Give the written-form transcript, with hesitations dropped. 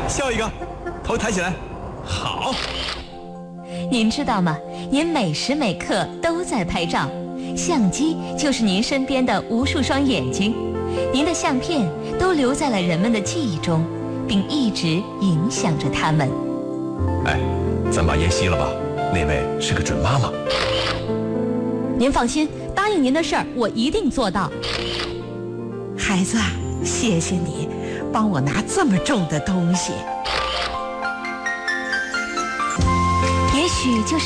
笑一个，头抬起来，好。 您知道吗？您每时每刻都在拍照，相机就是您身边的无数双眼睛，您的相片都留在了人们的记忆中，并一直影响着他们。 哎，咱把烟熄了吧，那位是个准妈妈。 您放心，答应您的事儿我一定做到。 孩子，谢谢你帮我拿这么重的东西。 也许就是